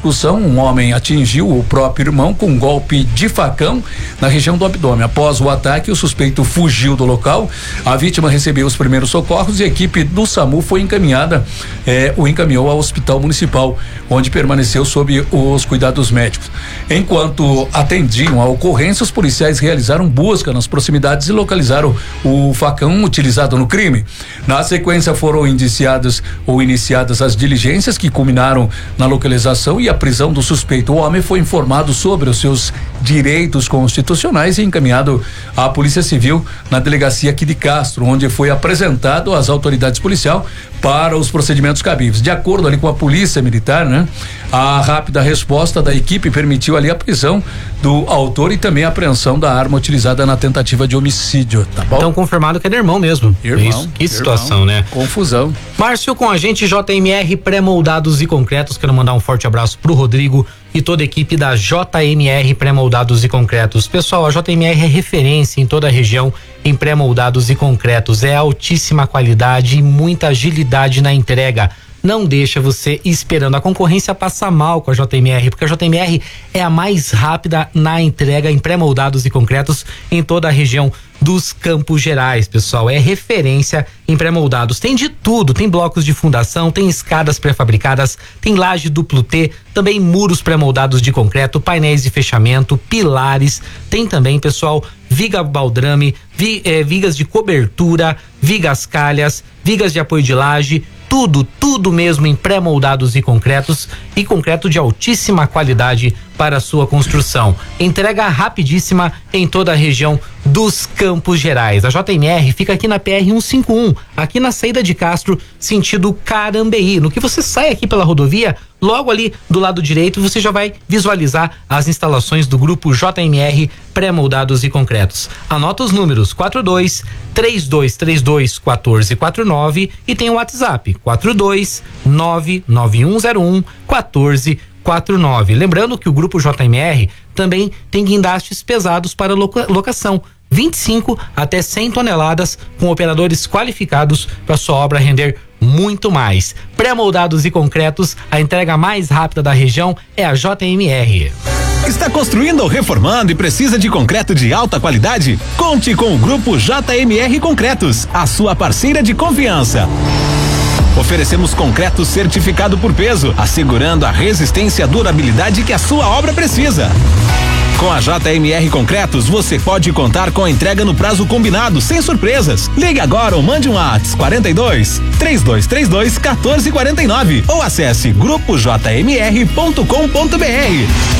discussão, um homem atingiu o próprio irmão com um golpe de facão na região do abdômen. Após o ataque, o suspeito fugiu do local. A vítima recebeu os primeiros socorros e a equipe do SAMU foi o encaminhou ao hospital municipal, onde permaneceu sob os cuidados médicos. Enquanto atendiam a ocorrência, os policiais realizaram busca nas proximidades e localizaram o facão utilizado no crime. Na sequência, foram iniciadas as diligências que culminaram na localização e a prisão do suspeito. O homem foi informado sobre os seus direitos constitucionais e encaminhado à Polícia Civil na delegacia aqui de Castro, onde foi apresentado às autoridades policiais para os procedimentos cabíveis. De acordo ali com a Polícia Militar, né? A rápida resposta da equipe permitiu ali a prisão do autor e também a apreensão da arma utilizada na tentativa de homicídio, tá bom? Então confirmado que é irmão mesmo. Irmão. Isso, que situação, né? Confusão. Márcio, com a gente, JMR Pré-Moldados e Concretos. Quero mandar um forte abraço pro Rodrigo e toda a equipe da JMR Pré-Moldados e Concretos. Pessoal, a JMR é referência em toda a região em pré-moldados e concretos. É altíssima qualidade e muita agilidade na entrega. Não deixa você esperando. A concorrência passa mal com a JMR, porque a JMR é a mais rápida na entrega em pré-moldados e concretos em toda a região dos Campos Gerais, pessoal. É referência em pré-moldados. Tem de tudo, tem blocos de fundação, tem escadas pré-fabricadas, tem laje duplo T, também muros pré-moldados de concreto, painéis de fechamento, pilares, tem também, pessoal, viga baldrame, vigas de cobertura, vigas calhas, vigas de apoio de laje, tudo mesmo em pré-moldados e concreto de altíssima qualidade para a sua construção. Entrega rapidíssima em toda a região dos Campos Gerais. A JMR fica aqui na PR 151, aqui na saída de Castro, sentido Carambeí. No que você sai aqui pela rodovia, logo ali do lado direito, você já vai visualizar as instalações do grupo JMR Pré-moldados e Concretos. Anota os números 42-3232-1449 e tem o WhatsApp 4299101-1449. Lembrando que o grupo JMR também tem guindastes pesados para locação, 25 até 100 toneladas, com operadores qualificados para sua obra render muito mais. Pré-moldados e concretos, a entrega mais rápida da região é a JMR. Está construindo ou reformando e precisa de concreto de alta qualidade? Conte com o grupo JMR Concretos, a sua parceira de confiança. Oferecemos concreto certificado por peso, assegurando a resistência e a durabilidade que a sua obra precisa. Com a JMR Concretos, você pode contar com a entrega no prazo combinado, sem surpresas. Ligue agora ou mande um WhatsApp 42-3232-1449 ou acesse grupojmr.com.br.